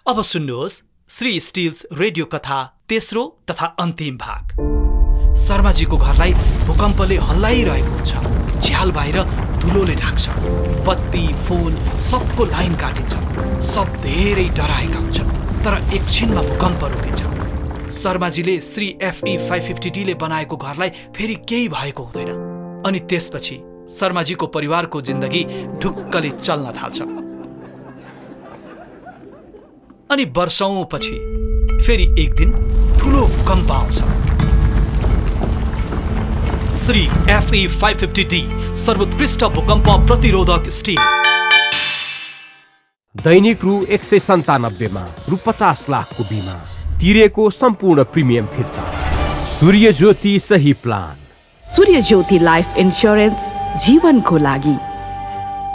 अब सुन्नुहोस् Shri stills radio कथा तेस्रो तथा अन्तिम भाग। शर्माजीको घरलाई भूकम्पले हल्लाइरहेको हुन्छ। झ्याल बाहिर धुलोले ढाक्छ। बत्ती, फोन सबको लाइन काटिन्छ। सब धेरै डराएका हुन्छन्। तर एकछिनमा भूकम्प रोकिन्छ। शर्माजीले श्री FE 550D ले बनाएको घरलाई फेरि केही भएको हुँदैन। अनि त्यसपछि शर्माजीको परिवारको जिन्दगी ढुक्कले चल्न थाल्छ। अनि वर्षौंपछि फेरि एक दिन ठुलो भूकम्प आउँछ। श्री FE 550D सर्वोत्कृष्ट भूकम्प प्रतिरोधक स्टिल। दैनिक रु 197 मा रु 50 लाखको बिमा तिरेको सम्पूर्ण प्रिमियम फिर्ता। सूर्य ज्योति सही प्लान। सूर्य ज्योति लाइफ इन्स्योरेन्स जीवनको लागि।